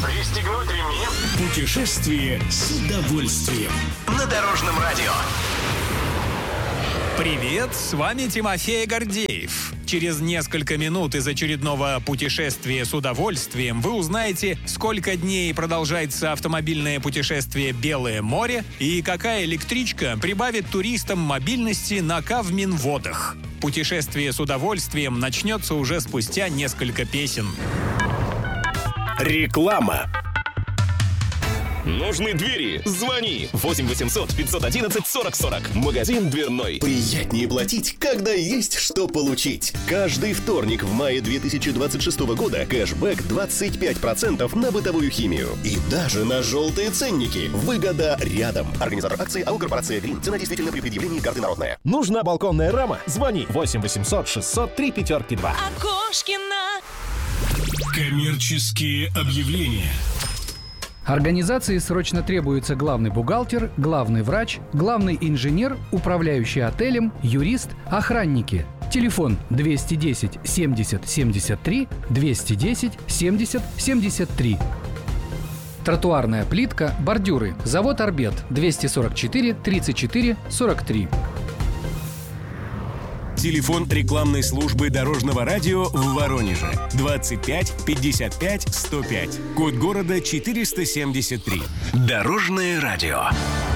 Пристегнуть ремни. Путешествие с удовольствием. На Дорожном радио. Привет, с вами Тимофей Гордеев. Через несколько минут из очередного путешествия с удовольствием вы узнаете, сколько дней продолжается автомобильное путешествие «Белое море» и какая электричка прибавит туристам мобильности на Кавминводах. Путешествие с удовольствием начнется уже спустя несколько песен. Реклама. Нужны двери? Звони 8 800 511 40 40. Магазин дверной. Приятнее платить, когда есть что получить. Каждый вторник в мае 2026 года кэшбэк 25% на бытовую химию. И даже на желтые ценники. Выгода рядом. Организатор акции АО «Корпорация Грин». Цена действительно при предъявлении карты народная. Нужна балконная рама? Звони 8 800 600 352. Окошкина. Коммерческие объявления. Организации срочно требуется главный бухгалтер, главный врач, главный инженер, управляющий отелем, юрист, охранники. Телефон 210 70 73 210 70 73. Тротуарная плитка, бордюры. Завод «Орбет» 244 34 43. Телефон рекламной службы Дорожного радио в Воронеже 25 55 105. Код города 473. Дорожное радио.